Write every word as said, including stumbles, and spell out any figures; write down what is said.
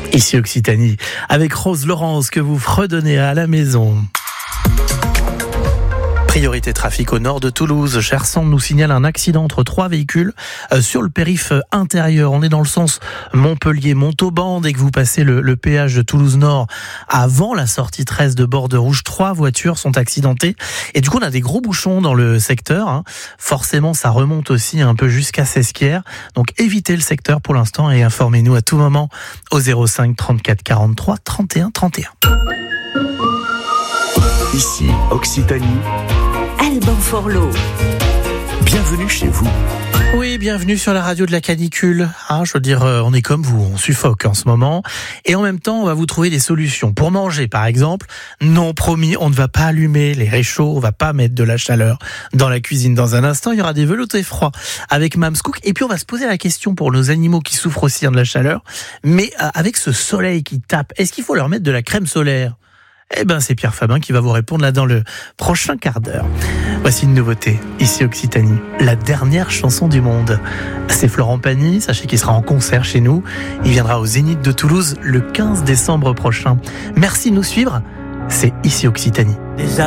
Ici Occitanie, avec Rose Laurence que vous fredonnez à la maison. Priorité trafic au nord de Toulouse. Chersan nous signale un accident entre trois véhicules euh, sur le périph' intérieur. On est dans le sens Montpellier-Montauban. Dès que vous passez le, le péage de Toulouse-Nord, avant la sortie treize de Borderouge, trois voitures sont accidentées. Et du coup, on a des gros bouchons dans le secteur. Hein. Forcément, ça remonte aussi un peu jusqu'à Sesquières. Donc, évitez le secteur pour l'instant et informez-nous à tout moment au zéro cinq trente-quatre quarante-trois trente et un trente et un. Ici, Occitanie. Alban Forlot. Bienvenue chez vous. Oui, bienvenue sur la radio de la canicule. Hein, je veux dire, on est comme vous, on suffoque en ce moment. Et en même temps, on va vous trouver des solutions. Pour manger, par exemple, non, promis, on ne va pas allumer les réchauds, on va pas mettre de la chaleur dans la cuisine. Dans un instant, il y aura des veloutés froids avec Mams Cook. Et puis, on va se poser la question pour nos animaux qui souffrent aussi de la chaleur. Mais avec ce soleil qui tape, est-ce qu'il faut leur mettre de la crème solaire ? Eh ben, c'est Pierre Fabin qui va vous répondre là dans le prochain quart d'heure. Voici une nouveauté, ici Occitanie, la dernière chanson du monde. C'est Florent Pagny, sachez qu'il sera en concert chez nous. Il viendra au Zénith de Toulouse le quinze décembre prochain. Merci de nous suivre, c'est ici Occitanie. Déjà